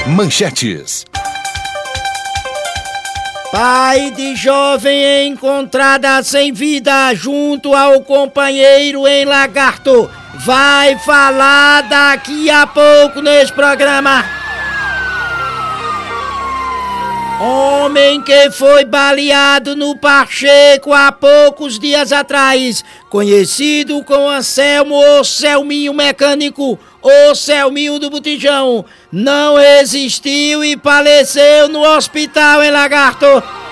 Manchetes. Pai de jovem é encontrada sem vida junto ao companheiro em Lagarto. Vai falar daqui a pouco nesse programa. Homem que foi baleado no Pacheco há poucos dias atrás, conhecido como Anselmo ou Selminho Mecânico ou Selminho do Botijão, não existiu e faleceu no hospital em Lagarto.